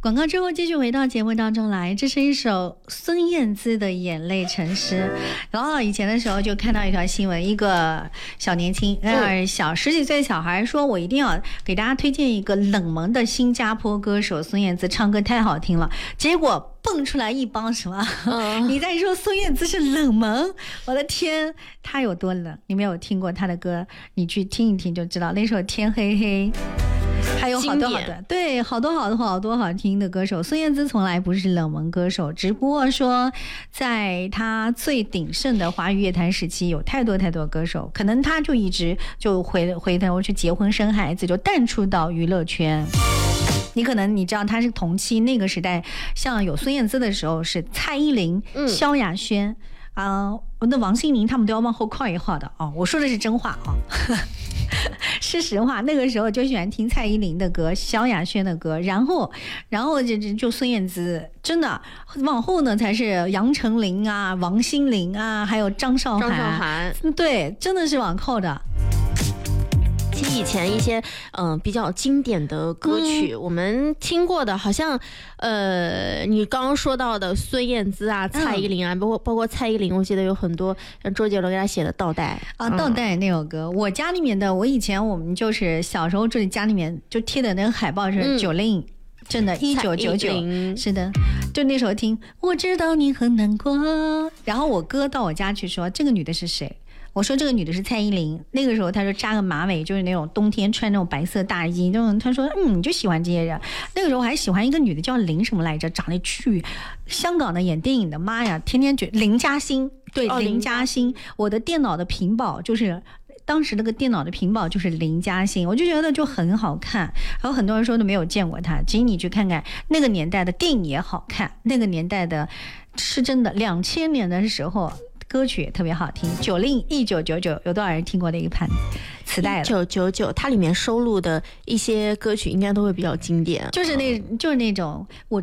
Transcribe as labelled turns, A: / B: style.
A: 广告之后继续回到节目当中来，这是一首孙燕姿的《眼泪成诗》。然后以前的时候就看到一条新闻，一个小年轻十几岁的小孩说，我一定要给大家推荐一个冷门的新加坡歌手孙燕姿，唱歌太好听了。结果蹦出来一帮什么？你在说孙燕姿是冷门？我的天，她有多冷？你没有听过她的歌，你去听一听就知道。那首《天黑黑》。还有好多好多，对，好多好听的歌手。孙燕姿从来不是冷门歌手，只不过说在她最鼎盛的华语乐坛时期，有太多歌手，可能她就一直就回头去结婚生孩子，就淡出到娱乐圈。你知道她是同期那个时代，像有孙燕姿的时候是蔡依林、萧亚轩那王心凌他们都要往后靠一号的哦。我说的是真话啊。是实话，那个时候就喜欢听蔡依林的歌、萧亚轩的歌，然后就孙燕姿，真的往后呢才是杨丞琳啊、王心凌啊，还有张韶涵，对，真的是往后的。
B: 其实以前一些比较经典的歌曲，我们听过的，好像你刚刚说到的孙燕姿啊、蔡依林啊，包括蔡依林，我记得有很多像周杰伦给她写的《倒带》
A: 啊，《倒带》那首歌，我家里面的，我以前我们就是小时候这里家里面就贴的那个海报是90。真的1999，是的，就那时候听我知道你很难过，然后我哥到我家去说这个女的是谁，我说这个女的是蔡依林。那个时候他说扎个马尾，就是那种冬天穿那种白色大衣，他说你就喜欢这些人。那个时候我还喜欢一个女的叫林什么来着，长得巨香港的，演电影的，妈呀，天天林嘉欣，对，林嘉欣。我的电脑的屏保就是当时那个电脑的屏保就是林嘉欣，我就觉得就很好看。然后很多人说都没有见过她，其实你去看看那个年代的电影也好看，那个年代的是真的2000年的时候歌曲也特别好听。1999有多少人听过那一盘磁带了
B: ？1999它里面收录的一些歌曲应该都会比较经典，
A: 就是那种我